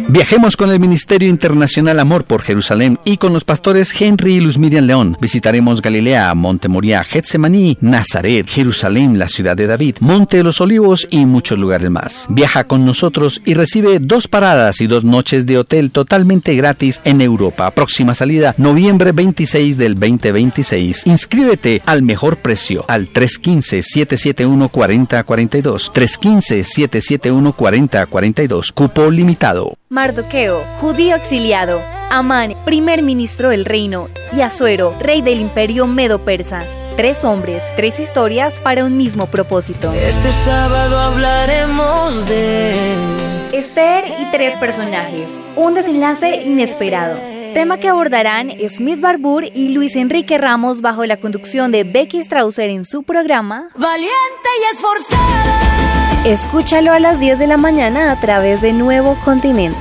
Viajemos con el Ministerio Internacional Amor por Jerusalén y con los pastores Henry y Luz Miriam León. Visitaremos Galilea, Monte Moriah, Getsemaní, Nazaret, Jerusalén, la ciudad de David, Monte de los Olivos y muchos lugares más. Viaja con nosotros y recibe 2 paradas y 2 noches de hotel totalmente gratis en Europa. Próxima salida, noviembre 26 del 2026. Inscríbete al mejor precio al 315-771-4042. 315-771-4042. Cupo limitado. Mardoqueo, judío exiliado, Amán, primer ministro del reino, y Asuero, rey del imperio medo-persa. 3 hombres, 3 historias para un mismo propósito. Este sábado hablaremos de Esther y 3 personajes, un desenlace inesperado. Tema que abordarán Smith Barbour y Luis Enrique Ramos bajo la conducción de Becky Strausser en su programa Valiente y Esforzada. Escúchalo a las 10 de la mañana a través de Nuevo Continente.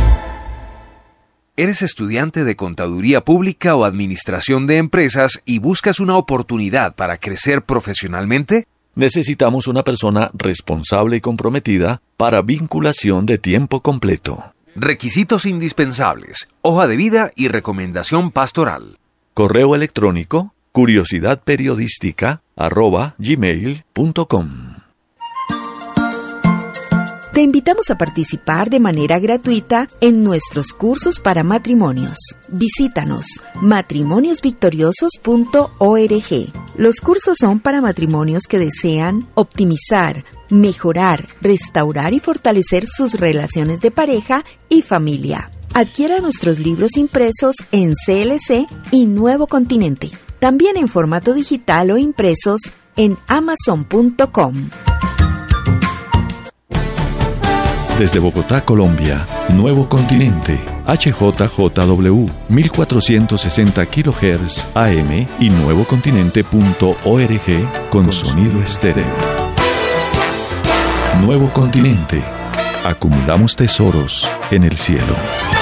¿Eres estudiante de Contaduría Pública o Administración de Empresas y buscas una oportunidad para crecer profesionalmente? Necesitamos una persona responsable y comprometida para vinculación de tiempo completo. Requisitos indispensables: hoja de vida y recomendación pastoral. Correo electrónico curiosidadperiodística@gmail.com. Te invitamos a participar de manera gratuita en nuestros cursos para matrimonios. Visítanos matrimoniosvictoriosos.org. Los cursos son para matrimonios que desean optimizar, mejorar, restaurar y fortalecer sus relaciones de pareja y familia. Adquiera nuestros libros impresos en CLC y Nuevo Continente. También en formato digital o impresos en Amazon.com. Desde Bogotá, Colombia, Nuevo Continente, HJJW, 1460 kHz AM y nuevocontinente.org con sonido estéreo. Nuevo Continente. Acumulamos tesoros en el cielo.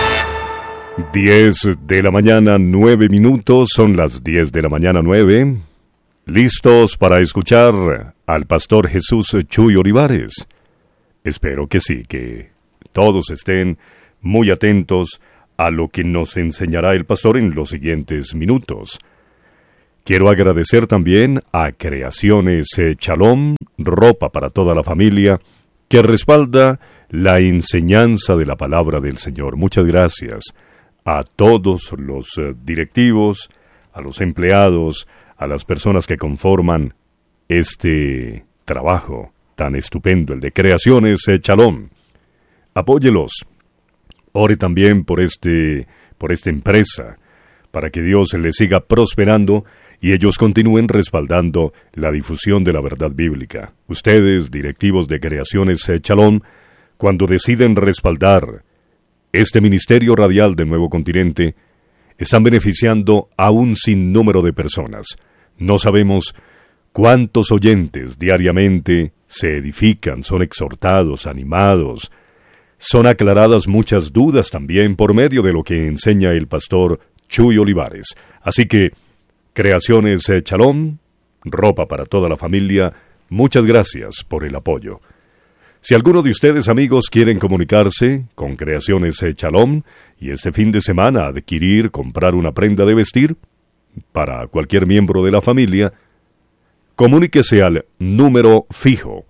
10 de la mañana, 9 minutos, son las 10 de la mañana 9. ¿Listos para escuchar al pastor Jesús Chuy Olivares? Espero que sí, que todos estén muy atentos a lo que nos enseñará el pastor en los siguientes minutos. Quiero agradecer también a Creaciones Shalom, ropa para toda la familia, que respalda la enseñanza de la palabra del Señor. Muchas gracias a todos los directivos, a los empleados, a las personas que conforman este trabajo tan estupendo, el de Creaciones Shalom. Apóyelos. Ore también por esta empresa, para que Dios les siga prosperando y ellos continúen respaldando la difusión de la verdad bíblica. Ustedes, directivos de Creaciones Shalom, cuando deciden respaldar este ministerio radial de Nuevo Continente, están beneficiando a un sinnúmero de personas. No sabemos cuántos oyentes diariamente se edifican, son exhortados, animados, son aclaradas muchas dudas también por medio de lo que enseña el pastor Chuy Olivares. Así que, Creaciones Shalom, ropa para toda la familia, muchas gracias por el apoyo. Si alguno de ustedes, amigos, quieren comunicarse con Creaciones Shalom y este fin de semana comprar una prenda de vestir para cualquier miembro de la familia, comuníquese al número fijo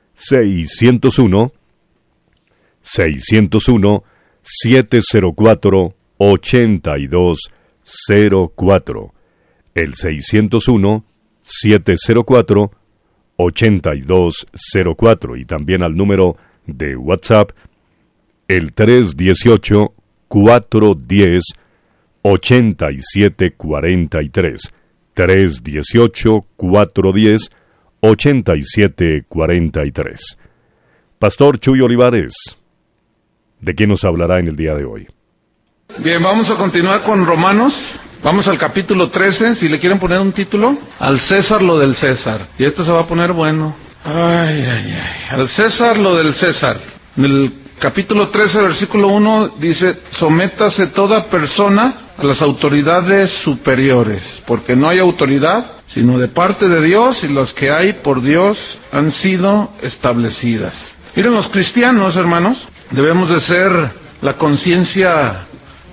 601-704-8204. El 601-704-8204 y también al número de WhatsApp, el 318-410-8743. 318-410-8743. Pastor Chuy Olivares, ¿de qué nos hablará en el día de hoy? Bien, vamos a continuar con Romanos. Vamos al capítulo 13, si le quieren poner un título. Al César lo del César. Y esto se va a poner bueno. Al César lo del César. En el capítulo 13, versículo 1, dice: sométase toda persona a las autoridades superiores, porque no hay autoridad sino de parte de Dios, y las que hay por Dios han sido establecidas. Miren, los cristianos, hermanos, debemos de ser la conciencia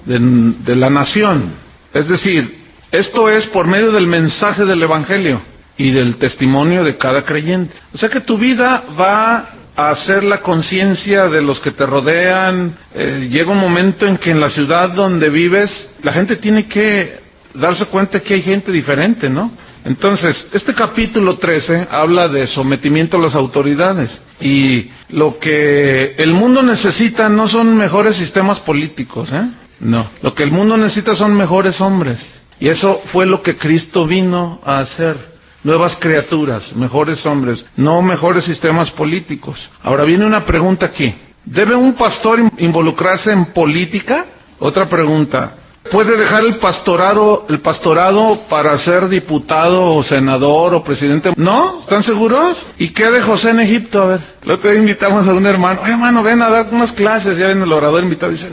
de la nación. Es decir, esto es por medio del mensaje del Evangelio y del testimonio de cada creyente. O sea que tu vida va a hacer la conciencia de los que te rodean. Llega un momento en que en la ciudad donde vives, la gente tiene que darse cuenta que hay gente diferente, ¿no? Entonces, este capítulo 13 habla de sometimiento a las autoridades. Y lo que el mundo necesita no son mejores sistemas políticos, No. Lo que el mundo necesita son mejores hombres. Y eso fue lo que Cristo vino a hacer. Nuevas criaturas, mejores hombres, no mejores sistemas políticos. Ahora viene una pregunta aquí. ¿Debe un pastor involucrarse en política? Otra pregunta. ¿Puede dejar el pastorado para ser diputado o senador o presidente? ¿No? ¿Están seguros? ¿Y qué de José en Egipto? A ver, el otro día invitamos a un hermano. Oye, hermano, ven a dar unas clases. Ya viene el orador invitado. Dice,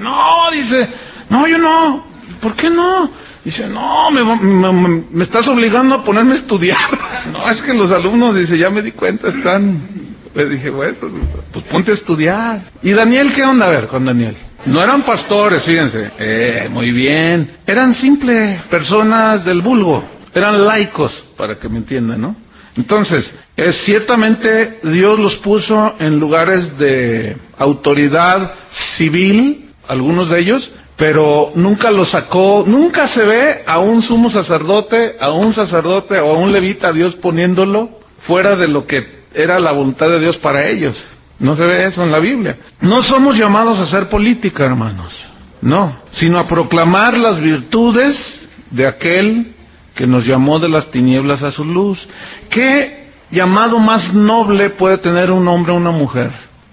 no, yo no. ¿Por qué no? Dice, no, me estás obligando a ponerme a estudiar. No, es que los alumnos, dice, ya me di cuenta, están... Le dije, bueno, pues ponte a estudiar. ¿Y Daniel qué onda? A ver, con Daniel. No eran pastores, fíjense. Muy bien. Eran simples personas del vulgo. Eran laicos, para que me entiendan, ¿no? Entonces, ciertamente Dios los puso en lugares de autoridad civil, algunos de ellos, pero nunca los sacó, nunca se ve a un sumo sacerdote, o a un levita, Dios poniéndolo fuera de lo que era la voluntad de Dios para ellos. No se ve eso en la Biblia. No somos llamados a hacer política, hermanos. No, sino a proclamar las virtudes de aquel que nos llamó de las tinieblas a su luz. ¿Qué llamado más noble puede tener un hombre o una mujer?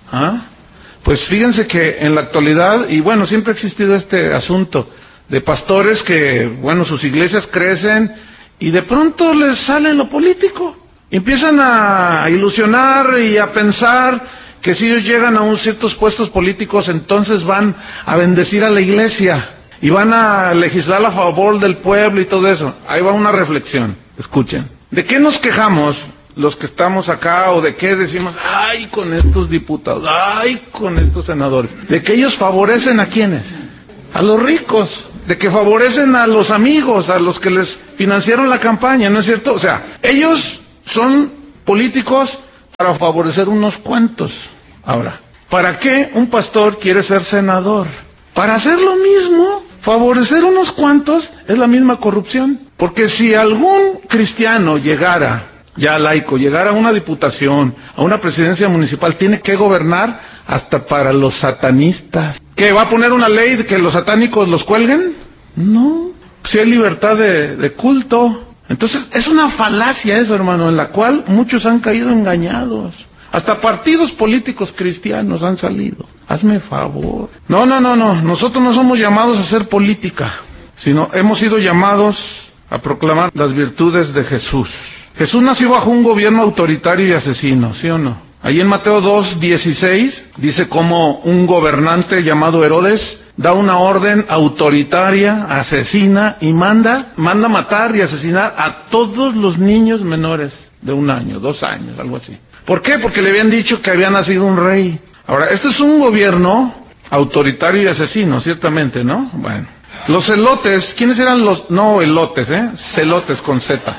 Pues fíjense que en la actualidad, y bueno, siempre ha existido este asunto de pastores que, bueno, sus iglesias crecen y de pronto les sale lo político. Empiezan a ilusionar y a pensar que si ellos llegan a ciertos puestos políticos, entonces van a bendecir a la iglesia y van a legislar a favor del pueblo y todo eso. Ahí va una reflexión, escuchen. ¿De qué nos quejamos los que estamos acá, o de qué decimos, ay, con estos diputados, ay, con estos senadores? De que ellos favorecen a ¿quiénes? A los ricos, de que favorecen a los amigos, a los que les financiaron la campaña, ¿no es cierto? O sea, ellos son políticos para favorecer unos cuantos. Ahora, ¿para qué un pastor quiere ser senador? Para hacer lo mismo. Favorecer unos cuantos es la misma corrupción. Porque si algún cristiano llegara, ya laico, llegara a una diputación, a una presidencia municipal, tiene que gobernar hasta para los satanistas. ¿Qué, va a poner una ley de que los satánicos los cuelguen? No, si hay libertad de culto. Entonces, es una falacia eso, hermano, en la cual muchos han caído engañados. Hasta partidos políticos cristianos han salido. Hazme favor. No. Nosotros no somos llamados a hacer política, sino hemos sido llamados a proclamar las virtudes de Jesús. Jesús nació bajo un gobierno autoritario y asesino, ¿sí o no? Ahí en Mateo 2:16 dice cómo un gobernante llamado Herodes da una orden autoritaria, asesina, y manda matar y asesinar a todos los niños menores de 1 año, 2 años, algo así. ¿Por qué? Porque le habían dicho que había nacido un rey. Ahora, este es un gobierno autoritario y asesino, ciertamente, ¿no? Bueno, los celotes, ¿quiénes eran los? No, elotes, celotes con Z.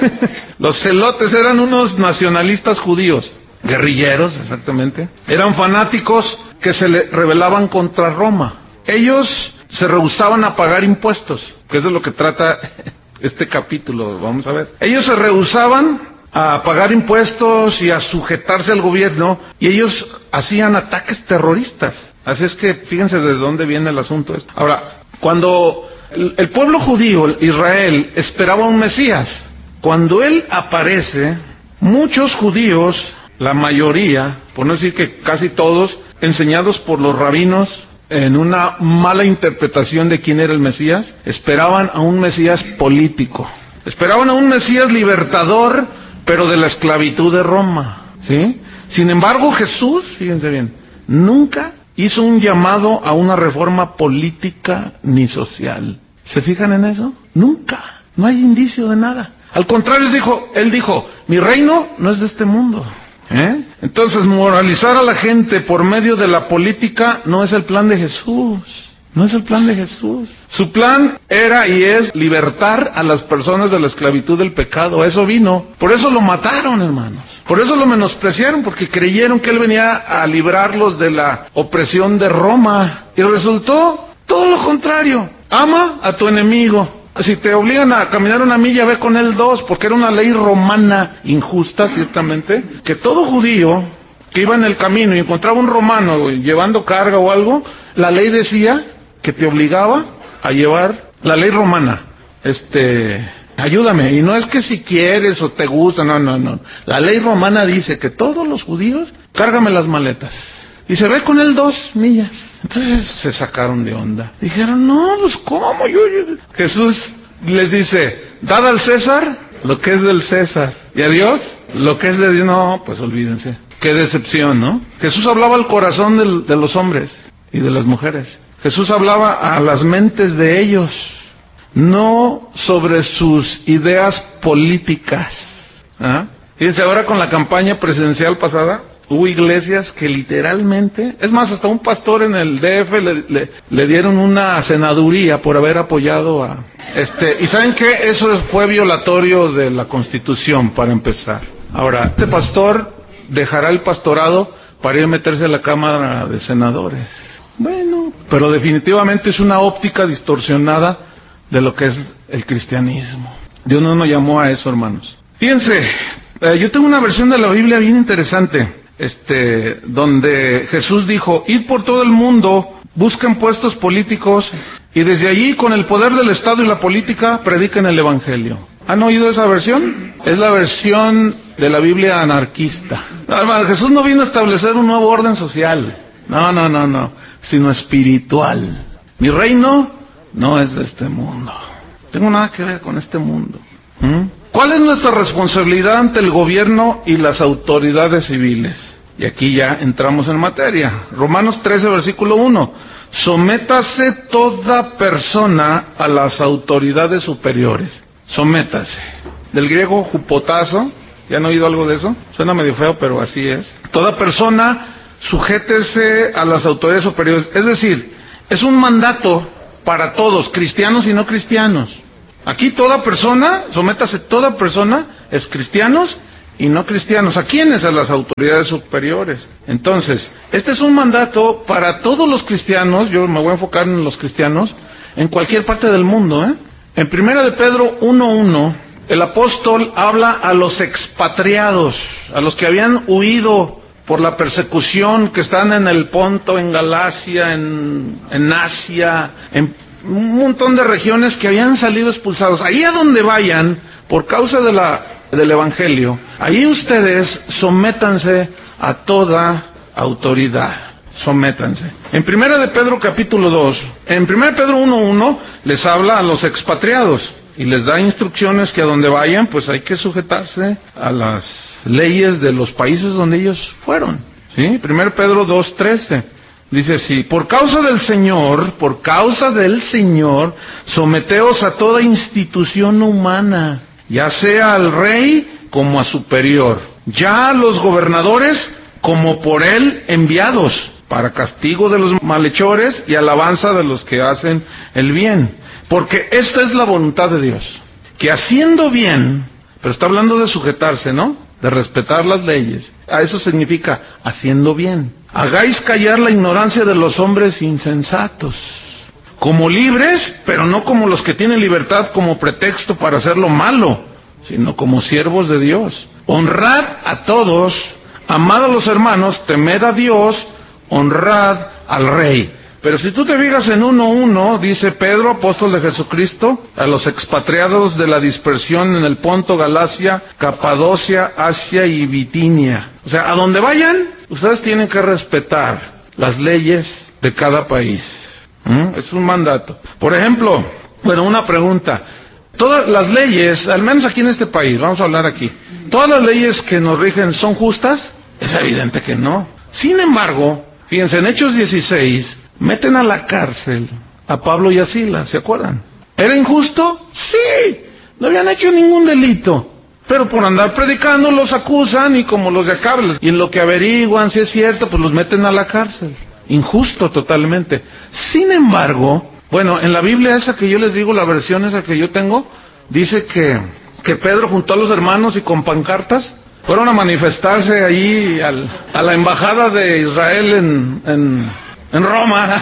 Los celotes eran unos nacionalistas judíos, guerrilleros, exactamente. Eran fanáticos que se le rebelaban contra Roma. Ellos se rehusaban a pagar impuestos, que es de lo que trata este capítulo, vamos a ver. Ellos se rehusaban a pagar impuestos y a sujetarse al gobierno, y ellos hacían ataques terroristas. Así es que fíjense desde dónde viene el asunto. Ahora, cuando el pueblo judío, Israel, esperaba un Mesías, cuando él aparece, muchos judíos, la mayoría, por no decir que casi todos, enseñados por los rabinos, en una mala interpretación de quién era el Mesías, esperaban a un Mesías político. Esperaban a un Mesías libertador, pero de la esclavitud de Roma, ¿sí? Sin embargo, Jesús, fíjense bien, nunca hizo un llamado a una reforma política ni social. ¿Se fijan en eso? Nunca. No hay indicio de nada. Al contrario, él dijo, mi reino no es de este mundo. Entonces, moralizar a la gente por medio de la política no es el plan de Jesús. No es el plan de Jesús. Su plan era y es libertar a las personas de la esclavitud del pecado. A eso vino. Por eso lo mataron, hermanos. Por eso lo menospreciaron, porque creyeron que Él venía a librarlos de la opresión de Roma. Y resultó todo lo contrario. Ama a tu enemigo. Si te obligan a caminar 1 milla, ve con él 2, porque era una ley romana injusta, ciertamente, que todo judío que iba en el camino y encontraba un romano llevando carga o algo, la ley decía que te obligaba a llevar, la ley romana, ayúdame, y no es que si quieres o te gusta, no, la ley romana dice que todos los judíos, cárgame las maletas, y se ve con él 2 millas. Entonces se sacaron de onda. Dijeron, no, pues ¿cómo? Jesús les dice, dad al César lo que es del César, y a Dios lo que es de Dios. No, pues olvídense. Qué decepción, ¿no? Jesús hablaba al corazón de los hombres y de las mujeres. Jesús hablaba a las mentes de ellos, no sobre sus ideas políticas. Fíjense, ahora con la campaña presidencial pasada, hubo iglesias que literalmente, es más, hasta un pastor en el DF le dieron una senaduría por haber apoyado a... ¿Y saben qué? Eso fue violatorio de la Constitución, para empezar. Ahora, este pastor dejará el pastorado para ir a meterse a la Cámara de Senadores. Bueno, pero definitivamente es una óptica distorsionada de lo que es el cristianismo. Dios no nos llamó a eso, hermanos. Fíjense, yo tengo una versión de la Biblia bien interesante. Donde Jesús dijo, id por todo el mundo, busquen puestos políticos y desde allí con el poder del Estado y la política prediquen el Evangelio. ¿Han oído esa versión? Es la versión de la Biblia anarquista. No, Jesús no vino a establecer un nuevo orden social, no, sino espiritual. Mi reino no es de este mundo, no tengo nada que ver con este mundo. ¿Cuál es nuestra responsabilidad ante el gobierno y las autoridades civiles? Y aquí ya entramos en materia. Romanos 13, versículo 1. Sométase toda persona a las autoridades superiores. Sométase. Del griego hupotazo. ¿Ya han oído algo de eso? Suena medio feo, pero así es. Toda persona sujétese a las autoridades superiores. Es decir, es un mandato para todos, cristianos y no cristianos. Aquí toda persona, sométase toda persona, es cristianos y no cristianos. ¿A quiénes? A las autoridades superiores. Entonces, este es un mandato para todos los cristianos, yo me voy a enfocar en los cristianos, en cualquier parte del mundo. En 1 de Pedro 1:1, el apóstol habla a los expatriados, a los que habían huido por la persecución, que están en el Ponto, en Galacia, en Asia, en un montón de regiones que habían salido expulsados. Ahí a donde vayan, por causa del Evangelio, ahí ustedes sométanse a toda autoridad. Sométanse. En 1 de Pedro capítulo 2, en 1 de Pedro 1:1, les habla a los expatriados y les da instrucciones que a donde vayan, pues hay que sujetarse a las leyes de los países donde ellos fueron. ¿Sí? 1 Pedro 2:13. Dice así, por causa del Señor, someteos a toda institución humana, ya sea al rey como a superior, ya a los gobernadores como por él enviados, para castigo de los malhechores y alabanza de los que hacen el bien. Porque esta es la voluntad de Dios, que haciendo bien, pero está hablando de sujetarse, ¿no? De respetar las leyes. A eso significa haciendo bien. Hagáis callar la ignorancia de los hombres insensatos. Como libres, pero no como los que tienen libertad como pretexto para hacer lo malo, sino como siervos de Dios. Honrad a todos, amad a los hermanos, temed a Dios, honrad al Rey. Pero si tú te fijas en 1:1, dice Pedro, apóstol de Jesucristo, a los expatriados de la dispersión en el Ponto, Galacia, Capadocia, Asia y Bitinia. O sea, a donde vayan, ustedes tienen que respetar las leyes de cada país. Es un mandato. Por ejemplo, una pregunta. Todas las leyes, al menos aquí en este país, vamos a hablar aquí, ¿todas las leyes que nos rigen son justas? Es evidente que no. Sin embargo, fíjense, en Hechos 16... meten a la cárcel a Pablo y a Silas, ¿se acuerdan? ¿Era injusto? Sí, no habían hecho ningún delito. Pero por andar predicando los acusan, y como los de acá, y en lo que averiguan si es cierto, pues los meten a la cárcel. Injusto totalmente. Sin embargo, bueno, en la Biblia esa que yo les digo, la versión esa que yo tengo, dice que Pedro juntó a los hermanos y con pancartas fueron a manifestarse allí a la embajada de Israel en Roma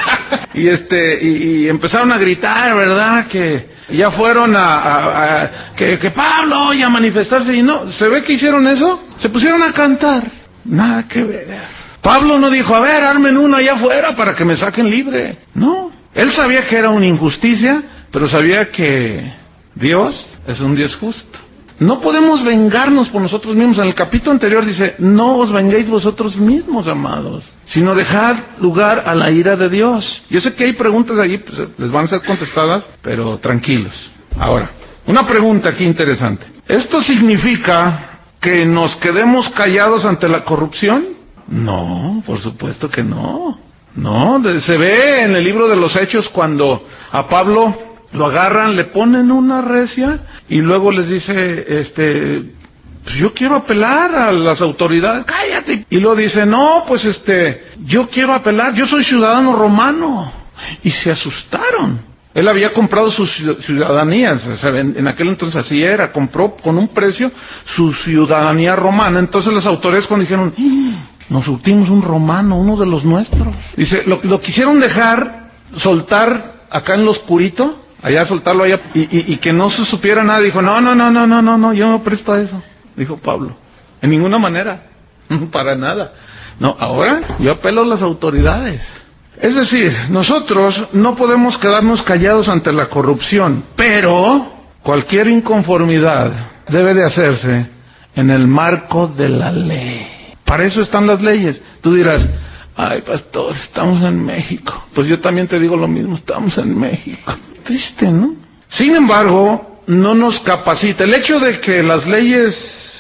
y empezaron a gritar, ¿verdad? Que ya fueron que Pablo y a manifestarse, y no, se ve que hicieron eso, se pusieron a cantar, nada que ver. Pablo no dijo, a ver, armen uno allá afuera para que me saquen libre, no, él sabía que era una injusticia, pero sabía que Dios es un Dios justo. No podemos vengarnos por nosotros mismos. En el capítulo anterior dice, no os venguéis vosotros mismos, amados, sino dejad lugar a la ira de Dios. Yo sé que hay preguntas allí, pues les van a ser contestadas, pero tranquilos. Ahora, una pregunta aquí interesante. ¿Esto significa que nos quedemos callados ante la corrupción? No, por supuesto que no. No, se ve en el libro de los Hechos cuando a Pablo lo agarran, le ponen una recia y luego les dice, pues yo quiero apelar a las autoridades, cállate. Y luego dice, no, pues yo quiero apelar, yo soy ciudadano romano. Y se asustaron. Él había comprado sus ciudadanías, o sea, en aquel entonces así era, compró con un precio su ciudadanía romana. Entonces las autoridades cuando dijeron, nos surtimos un romano, uno de los nuestros. Dice, lo quisieron dejar soltar acá en lo oscurito, allá soltarlo allá, y que no se supiera nada. Dijo, no, yo no presto a eso, dijo Pablo, en ninguna manera, para nada. No, ahora yo apelo a las autoridades. Es decir, nosotros no podemos quedarnos callados ante la corrupción, pero cualquier inconformidad debe de hacerse en el marco de la ley. Para eso están las leyes. Tú dirás, ay pastor, estamos en México. Pues yo también te digo lo mismo, estamos en México. Triste, ¿no? Sin embargo, no nos capacita. El hecho de que las leyes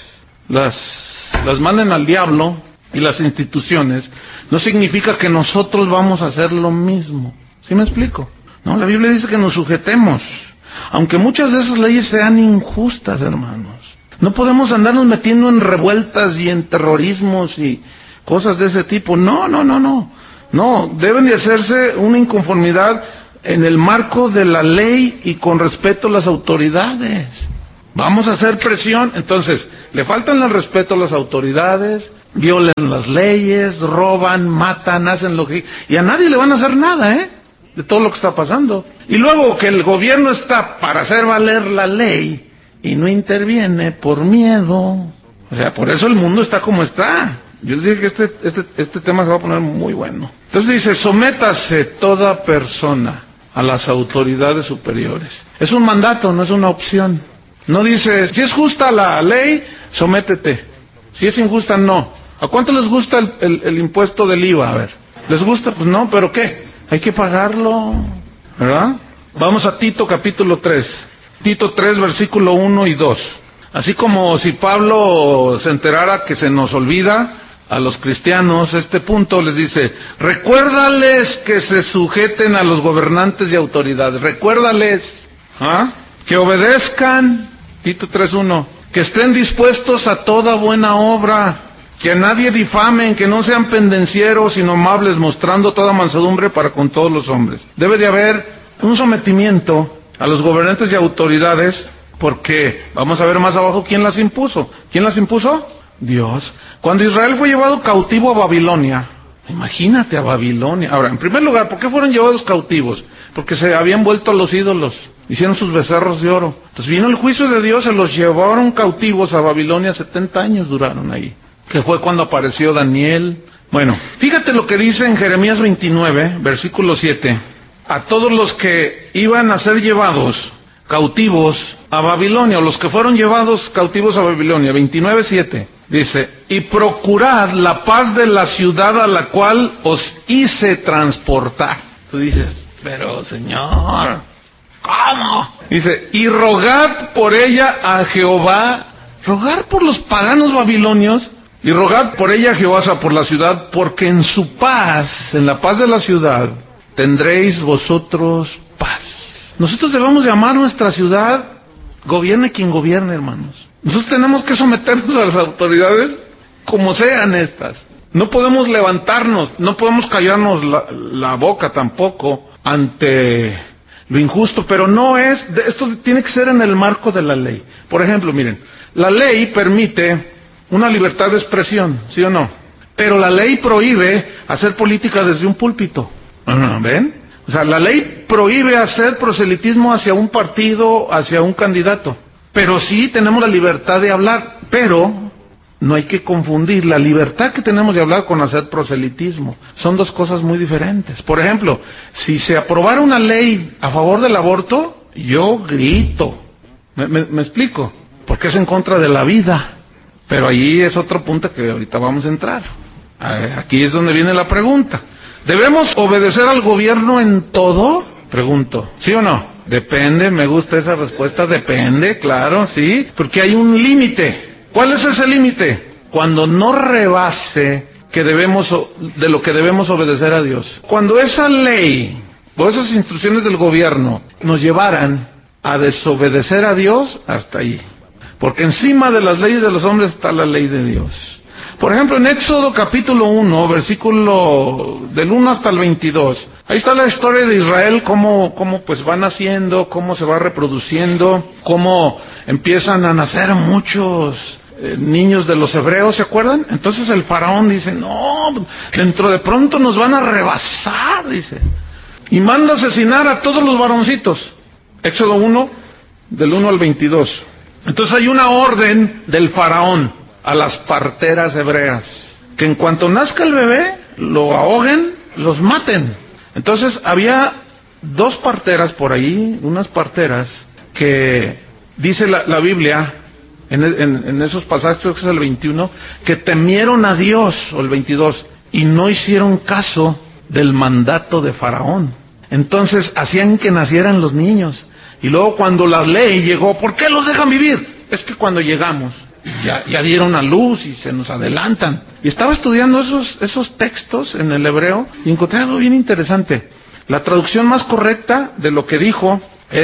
las manden al diablo y las instituciones, no significa que nosotros vamos a hacer lo mismo. ¿Sí me explico? No, la Biblia dice que nos sujetemos, aunque muchas de esas leyes sean injustas, hermanos. No podemos andarnos metiendo en revueltas y en terrorismos y cosas de ese tipo. No, deben de hacerse una inconformidad en el marco de la ley y con respeto a las autoridades. Vamos a hacer presión. Entonces, le faltan el respeto a las autoridades, violan las leyes, roban, matan, hacen lo que... Y a nadie le van a hacer nada, de todo lo que está pasando. Y luego que el gobierno está para hacer valer la ley y no interviene por miedo. O sea, por eso el mundo está como está. Yo les dije que este tema se va a poner muy bueno. Entonces dice, sométase toda persona a las autoridades superiores. Es un mandato, no es una opción. No dice, si es justa la ley, sométete. Si es injusta, no. ¿A cuánto les gusta el impuesto del IVA? A ver, ¿les gusta? Pues no, ¿pero qué? Hay que pagarlo, ¿verdad? Vamos a Tito capítulo 3. Tito 3, versículo 1 y 2. Así como si Pablo se enterara que se nos olvida a los cristianos este punto, les dice, recuérdales que se sujeten a los gobernantes y autoridades. Recuérdales que obedezcan, Tito 3:1, que estén dispuestos a toda buena obra, que a nadie difamen, que no sean pendencieros, sino amables, mostrando toda mansedumbre para con todos los hombres. Debe de haber un sometimiento a los gobernantes y autoridades, porque vamos a ver más abajo quién las impuso. ¿Quién las impuso? Dios. Cuando Israel fue llevado cautivo a Babilonia, imagínate a Babilonia. Ahora, en primer lugar, ¿por qué fueron llevados cautivos? Porque se habían vuelto a los ídolos, hicieron sus becerros de oro. Entonces vino el juicio de Dios, se los llevaron cautivos a Babilonia, 70 años duraron ahí, que fue cuando apareció Daniel. Bueno, fíjate lo que dice en Jeremías 29, versículo 7. A todos los que iban a ser llevados cautivos a Babilonia, o los que fueron llevados cautivos a Babilonia, 29:7, dice, y procurad la paz de la ciudad a la cual os hice transportar. Tú dices, pero Señor, ¿cómo? Dice, y rogad por ella a Jehová, rogar por los paganos babilonios, y rogad por ella a Jehová, o sea, por la ciudad, porque en su paz, en la paz de la ciudad, tendréis vosotros paz. Nosotros debemos llamar nuestra ciudad, gobierne quien gobierne, hermanos. Nosotros tenemos que someternos a las autoridades como sean estas. No podemos levantarnos, no podemos callarnos la boca tampoco ante lo injusto, pero no es, esto tiene que ser en el marco de la ley. Por ejemplo, miren, la ley permite una libertad de expresión, ¿sí o no? Pero la ley prohíbe hacer política desde un púlpito. ¿Ven? O sea, la ley prohíbe hacer proselitismo hacia un partido, hacia un candidato. Pero sí tenemos la libertad de hablar, pero no hay que confundir la libertad que tenemos de hablar con hacer proselitismo. Son dos cosas muy diferentes. Por ejemplo, si se aprobara una ley a favor del aborto, yo grito. ¿Me explico? Porque es en contra de la vida. Pero ahí es otro punto que ahorita vamos a entrar. Aquí es donde viene la pregunta. ¿Debemos obedecer al gobierno en todo? Pregunto, ¿sí o no? Depende, me gusta esa respuesta, depende, claro, sí, porque hay un límite. ¿Cuál es ese límite? Cuando no rebase de lo que debemos obedecer a Dios. Cuando esa ley o esas instrucciones del gobierno nos llevaran a desobedecer a Dios, hasta ahí. Porque encima de las leyes de los hombres está la ley de Dios. Por ejemplo, en Éxodo capítulo 1, versículo del 1 hasta el 22, ahí está la historia de Israel, cómo pues van naciendo, cómo se va reproduciendo, cómo empiezan a nacer muchos niños de los hebreos, ¿se acuerdan? Entonces el faraón dice, no, dentro de pronto nos van a rebasar, dice, y manda asesinar a todos los varoncitos. Éxodo 1, del 1 al 22. Entonces hay una orden del faraón a las parteras hebreas, que en cuanto nazca el bebé, lo ahoguen, los maten. Entonces había dos parteras por ahí, unas parteras, que dice la Biblia, en esos pasajes, creo que es el 21, que temieron a Dios, o el 22, y no hicieron caso del mandato de Faraón. Entonces hacían que nacieran los niños. Y luego cuando la ley llegó, ¿por qué los dejan vivir? Es que cuando llegamos, ya dieron a luz y se nos adelantan. Y estaba estudiando esos textos en el hebreo y encontré algo bien interesante. La traducción más correcta de lo que dijo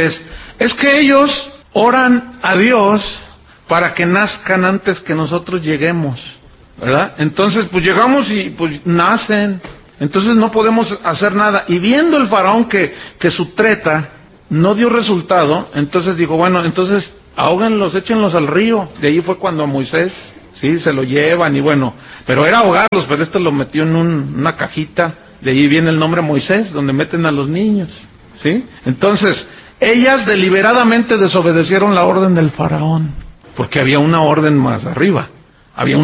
es que ellos oran a Dios para que nazcan antes que nosotros lleguemos, ¿verdad? Entonces, pues llegamos y pues nacen. Entonces no podemos hacer nada. Y viendo el faraón que su treta no dio resultado, entonces dijo, bueno, entonces ahóganlos, échenlos al río. De ahí fue cuando a Moisés, sí, se lo llevan y bueno, pero era ahogarlos, pero esto lo metió en una cajita. De ahí viene el nombre Moisés, donde meten a los niños, ¿sí? Entonces, ellas deliberadamente desobedecieron la orden del faraón, porque había una orden más arriba. Había